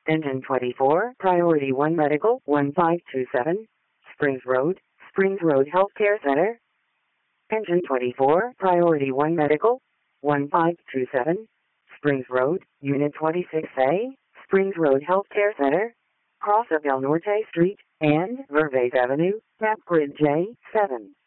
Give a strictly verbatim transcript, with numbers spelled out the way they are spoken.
Engine twenty-four, Priority one Medical, one five two seven, Springs Road, Springs Road Healthcare Center. Engine twenty-four, Priority one Medical, one five two seven, Springs Road, Unit twenty-six A, Springs Road Healthcare Center. Cross of El Norte Street and Vervaes Avenue, Map Grid J seven.